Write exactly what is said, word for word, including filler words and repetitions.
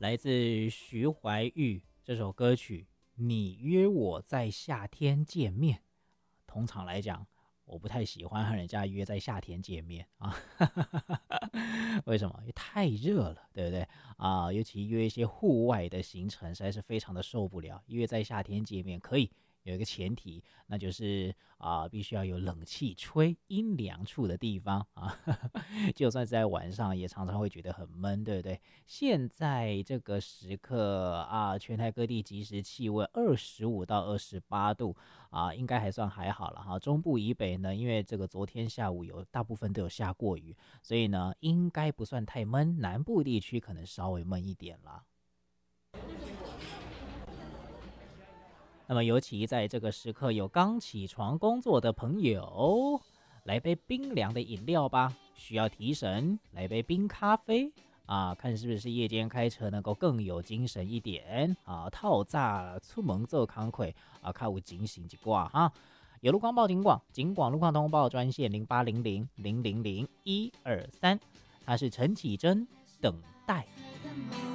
来自徐怀钰这首歌曲《你约我在夏天见面》。通常来讲，我不太喜欢和人家约在夏天见面啊，为什么？因为太热了，对不对啊？尤其约一些户外的行程，实在是非常的受不了。约在夏天见面可以。有一个前提，那就是啊、呃，必须要有冷气吹，阴凉处的地方啊，就算是在晚上，也常常会觉得很闷，对不对？现在这个时刻啊，全台各地即时气温二十五到二十八度啊，应该还算还好了哈。中部以北呢，因为这个昨天下午有大部分都有下过雨，所以呢，应该不算太闷。南部地区可能稍微闷一点啦。那么，尤其在这个时刻，有刚起床工作的朋友，来杯冰凉的饮料吧。需要提神，来杯冰咖啡啊，看是不是夜间开车能够更有精神一点啊。套炸出门做康亏啊，看有警醒一挂哈。有路光报警广，警广路况通报专线零八零零零零零一二三，它是陈绮贞等待。